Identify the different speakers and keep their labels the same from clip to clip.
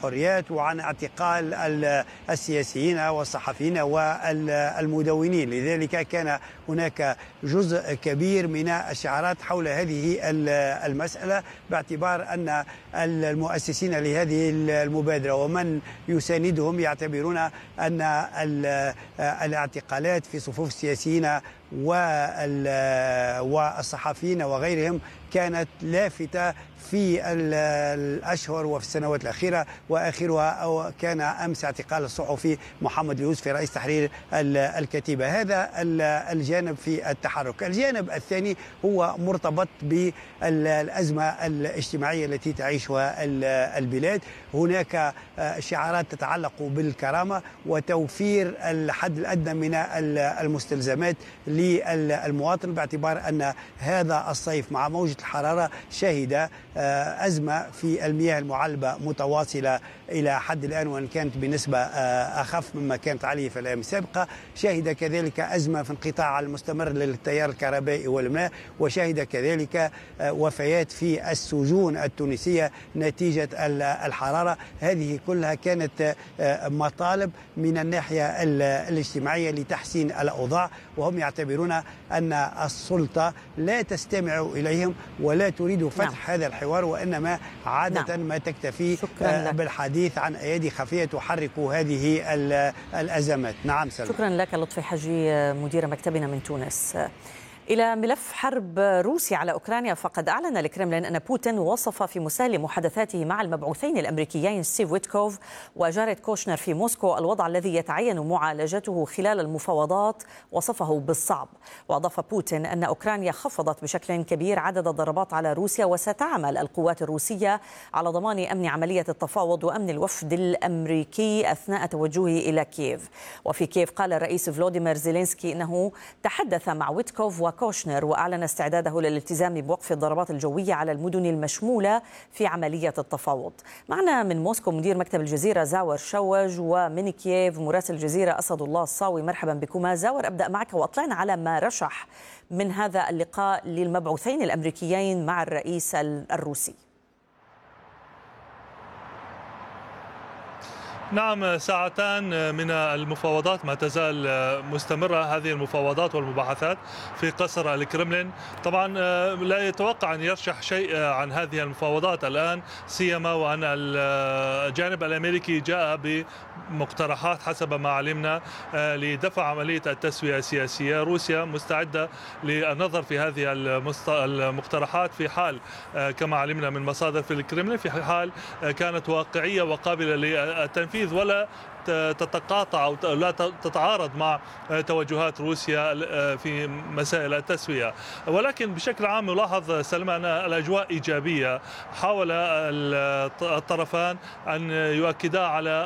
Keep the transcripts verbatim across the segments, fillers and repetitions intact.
Speaker 1: الحريات وعن اعتقال السياسيين والصحفيين والمدونين. لذلك كان هناك جزء كبير من الشعارات حول هذه المسألة، باعتبار أن المؤسسين لهذه المبادرة ومن يساندهم يعتبرون أن الاعتقالات في صفوف السياسيين والصحفيين وغيرهم كانت لافتة في الأشهر وفي السنوات الأخيرة، وآخرها أو كان أمس اعتقال الصحفي محمد اليوسفي رئيس تحرير الكتيبة. هذا الجانب في التحرك. الجانب الثاني هو مرتبط بالأزمة الاجتماعية التي تعيشها البلاد. هناك شعارات تتعلق بالكرامة وتوفير الحد الأدنى من المستلزمات للمواطن، باعتبار أن هذا الصيف مع موجة الحرارة شهد أزمة في المياه المعلبة متواصلة إلى حد الآن، وإن كانت بنسبة أخف مما كانت عليه في الأيام السابقة. شهد كذلك أزمة في انقطاع المستمر للتيار الكهربائي والماء، وشهد كذلك وفيات في السجون التونسية نتيجة الحرارة. هذه كلها كانت مطالب من الناحية الاجتماعية لتحسين الأوضاع، وهم يعتبرون أن السلطة لا تستمع إليهم ولا تريد فتح نعم. هذا الحوار، وإنما عادة نعم. ما تكتفي بالحديث عن أيادي خفية تحرك هذه الأزمات. نعم سلام.
Speaker 2: شكرا لك لطفي حجي مدير مكتبنا من تونس. إلى ملف حرب روسيا على أوكرانيا، فقد أعلن الكرملين أن بوتين وصف في مسال محادثاته مع المبعوثين الأمريكيين ستيف ويتكوف وجاريد كوشنر في موسكو الوضع الذي يتعين معالجته خلال المفاوضات وصفه بالصعب. وأضاف بوتين أن أوكرانيا خفضت بشكل كبير عدد الضربات على روسيا، وستعمل القوات الروسية على ضمان أمن عملية التفاوض وأمن الوفد الأمريكي أثناء توجهه إلى كييف. وفي كييف قال الرئيس فلوديمير زيلينسكي أنه تحدث مع ويتكوف كوشنر وأعلن استعداده للالتزام بوقف الضربات الجوية على المدن المشمولة في عملية التفاوض. معنا من موسكو مدير مكتب الجزيرة زاور شوج، ومن كييف مراسل الجزيرة أسد الله الصاوي. مرحبا بكما. زاور، أبدأ معك وأطلعنا على ما رشح من هذا اللقاء للمبعوثين الأمريكيين مع الرئيس الروسي.
Speaker 3: نعم، ساعتان من المفاوضات ما تزال مستمرة هذه المفاوضات والمباحثات في قصر الكرملين. طبعا لا يتوقع أن يرشح شيء عن هذه المفاوضات الآن، سيما وأن الجانب الأمريكي جاء بمقترحات حسب ما علمنا لدفع عملية التسوية السياسية. روسيا مستعدة للنظر في هذه المقترحات في حال كما علمنا من مصادر في الكرملين في حال كانت واقعية وقابلة للتنفيذ ولا تتقاطع أو لا تتعارض مع توجهات روسيا في مسائل التسوية. ولكن بشكل عام نلاحظ سلمى أن الأجواء إيجابية. حاول الطرفان أن يؤكدا على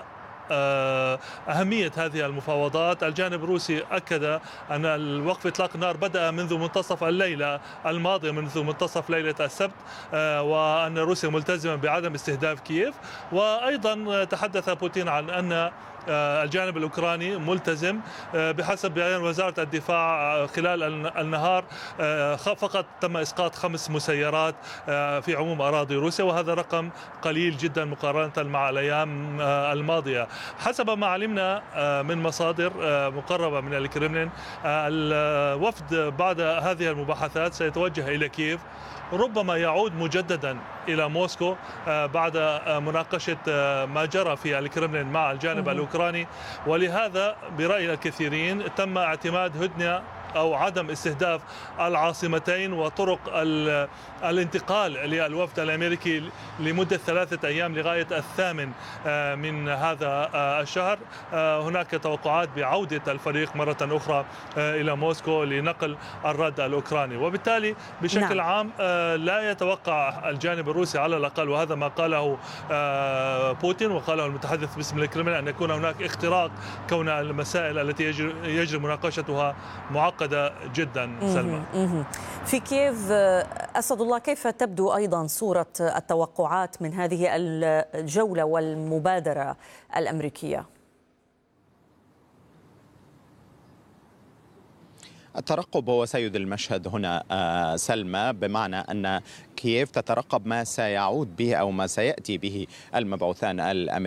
Speaker 3: أهمية هذه المفاوضات. الجانب الروسي أكد أن الوقف إطلاق النار بدأ منذ منتصف الليلة الماضية، منذ منتصف ليلة السبت، وأن روسيا ملتزمة بعدم استهداف كييف. وأيضا تحدث بوتين عن أن الجانب الأوكراني ملتزم. بحسب بيان وزارة الدفاع خلال النهار فقط تم إسقاط خمس مسيرات في عموم أراضي روسيا، وهذا رقم قليل جدا مقارنة مع الأيام الماضية. حسب ما علمنا من مصادر مقربة من الكرملين، الوفد بعد هذه المباحثات سيتوجه إلى كييف، ربما يعود مجددا إلى موسكو بعد مناقشة ما جرى في الكرملين مع الجانب الأوكراني. ولهذا برأي الكثيرين تم اعتماد هدنة أو عدم استهداف العاصمتين وطرق الانتقال للوفد الأمريكي لمدة ثلاثة أيام لغاية الثامن من هذا الشهر. هناك توقعات بعودة الفريق مرة أخرى إلى موسكو لنقل الرد الأوكراني. وبالتالي بشكل نعم. عام لا يتوقع الجانب الروسي على الأقل، وهذا ما قاله بوتين وقاله المتحدث باسم الكرملين، أن يكون هناك اختراق، كون المسائل التي يجري, يجري مناقشتها معقدة جدا. سلمى،
Speaker 2: في كييف أسد الله، كيف تبدو أيضا صورة التوقعات من هذه الجولة والمبادرة الأمريكية؟
Speaker 4: الترقب هو سيد المشهد هنا سلمى، بمعنى أن كييف تترقب ما سيعود به أو ما سيأتي به المبعوثان الأمريكيان